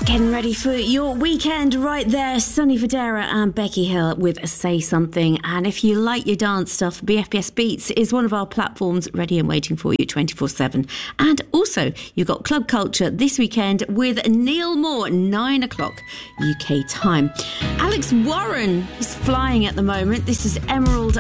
Getting ready for your weekend right there. Sonny Fodera and Becky Hill with Say Something. And if you like your dance stuff, BFBS Beats is one of our platforms ready and waiting for you 24/7. And also, you've got Club Culture this weekend with Neil Moore, 9 o'clock UK time. Alex Warren is flying at the moment. This is Emerald